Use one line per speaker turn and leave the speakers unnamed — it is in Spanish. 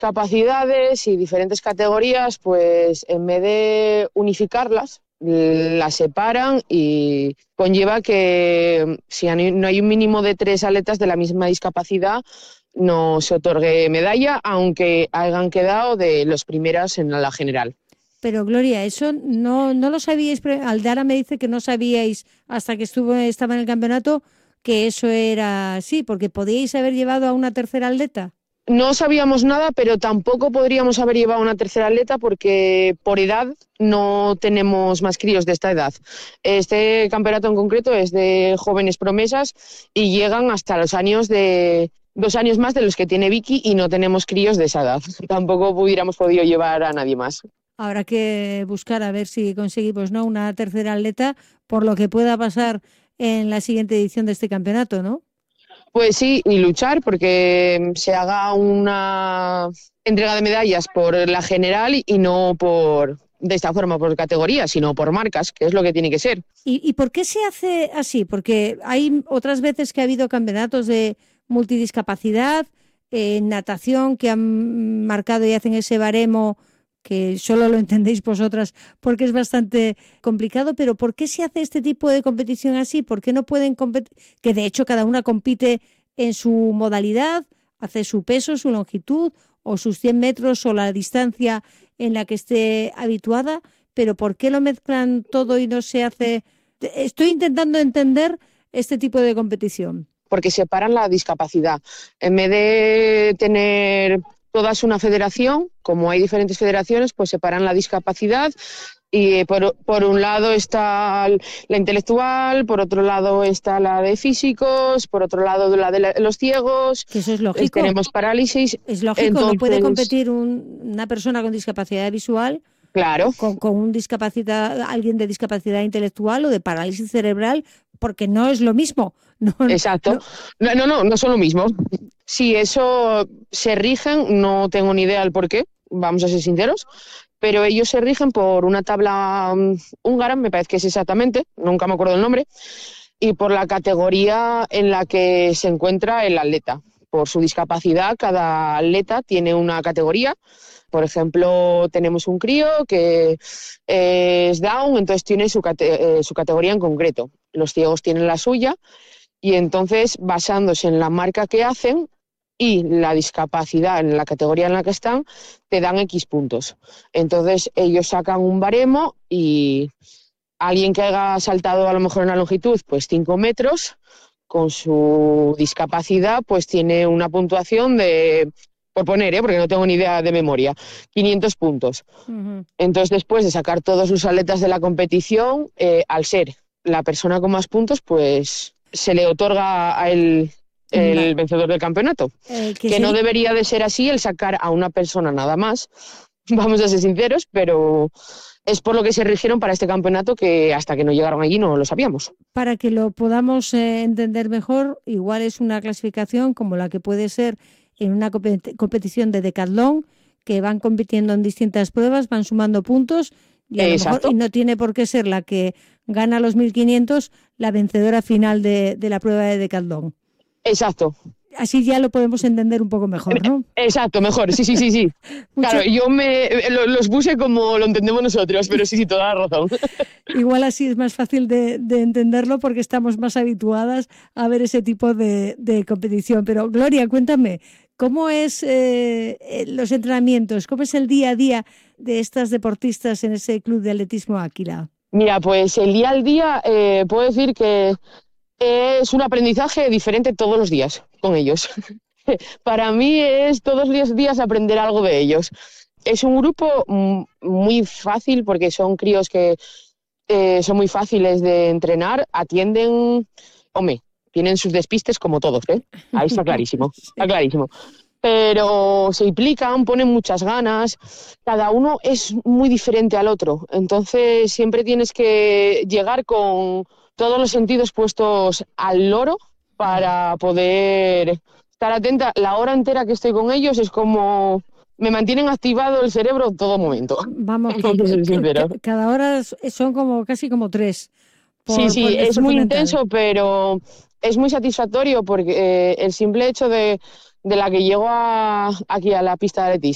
capacidades y diferentes categorías, pues en vez de unificarlas, las separan y conlleva que si no hay un mínimo de 3 atletas de la misma discapacidad, no se otorgue medalla, aunque hayan quedado de los primeros en la general.
Pero Gloria, eso no lo sabíais. Aldara me dice que no sabíais hasta que estaba en el campeonato que eso era así, porque podíais haber llevado a una tercera atleta.
No sabíamos nada, pero tampoco podríamos haber llevado a una tercera atleta porque por edad no tenemos más críos de esta edad. Este campeonato en concreto es de jóvenes promesas y llegan hasta los años de 2 años más de los que tiene Vicky y no tenemos críos de esa edad. Tampoco hubiéramos podido llevar a nadie más.
Habrá que buscar a ver si conseguimos, ¿no?, una tercera atleta por lo que pueda pasar en la siguiente edición de este campeonato, ¿no?
Pues sí, y luchar porque se haga una entrega de medallas por la general y no de esta forma por categoría, sino por marcas, que es lo que tiene que ser.
¿Y por qué se hace así? Porque hay otras veces que ha habido campeonatos de multidiscapacidad, natación, que han marcado y hacen ese baremo que solo lo entendéis vosotras porque es bastante complicado, pero ¿por qué se hace este tipo de competición así? ¿Por qué no pueden competir? Que de hecho cada una compite en su modalidad, hace su peso, su longitud o sus 100 metros o la distancia en la que esté habituada, pero ¿por qué lo mezclan todo y no se hace? Estoy intentando entender este tipo de competición.
Porque separan la discapacidad. En vez de tener todas una federación, como hay diferentes federaciones, pues separan la discapacidad y por un lado está la intelectual, por otro lado está la de físicos, por otro lado la de los ciegos.
Que eso es lógico.
Tenemos parálisis.
Es lógico,
entonces,
no puede competir una persona con discapacidad visual,
claro,
con alguien de discapacidad intelectual o de parálisis cerebral, porque no es lo mismo.
Exacto. No son lo mismo. Si eso se rigen, no tengo ni idea del por qué, vamos a ser sinceros, pero ellos se rigen por una tabla húngara, me parece que es exactamente, nunca me acuerdo el nombre, y por la categoría en la que se encuentra el atleta. Por su discapacidad, cada atleta tiene una categoría. Por ejemplo, tenemos un crío que es Down, entonces tiene su categoría en concreto. Los ciegos tienen la suya y entonces, basándose en la marca que hacen y la discapacidad en la categoría en la que están, te dan X puntos. Entonces, ellos sacan un baremo y alguien que haya saltado a lo mejor en la longitud, pues 5 metros, con su discapacidad, pues tiene una puntuación de, por poner, porque no tengo ni idea de memoria, 500 puntos.
Uh-huh.
Entonces, después de sacar todos los atletas de la competición, al ser la persona con más puntos, pues se le otorga a él el vencedor del campeonato. Que no debería de ser así el sacar a una persona nada más, vamos a ser sinceros, pero es por lo que se rigieron para este campeonato, que hasta que no llegaron allí no lo sabíamos.
Para que lo podamos entender mejor, igual es una clasificación como la que puede ser en una competición de decatlón, que van compitiendo en distintas pruebas, van sumando puntos y a lo mejor, y no tiene por qué ser la que gana los 1.500 la vencedora final de la prueba de decatlón.
Exacto.
Así ya lo podemos entender un poco mejor, ¿no?
Exacto, mejor, sí. Claro, yo los puse como lo entendemos nosotros, pero sí, toda la razón.
Igual así es más fácil de entenderlo porque estamos más habituadas a ver ese tipo de competición. Pero Gloria, cuéntame, ¿cómo es los entrenamientos? ¿Cómo es el día a día de estas deportistas en ese club de atletismo Águila?
Mira, pues el día al día puedo decir que es un aprendizaje diferente todos los días con ellos. Para mí es todos los días aprender algo de ellos. Es un grupo muy fácil porque son críos que son muy fáciles de entrenar, atienden, tienen sus despistes como todos, ahí está clarísimo, está clarísimo. Pero se implican, ponen muchas ganas, cada uno es muy diferente al otro, entonces siempre tienes que llegar con todos los sentidos puestos al loro para poder estar atenta. La hora entera que estoy con ellos es como me mantienen activado el cerebro en todo momento.
Vamos, cada hora son casi como 3.
Sí, es muy intenso, pero es muy satisfactorio porque el simple hecho de la que llego aquí a la pista de atletismo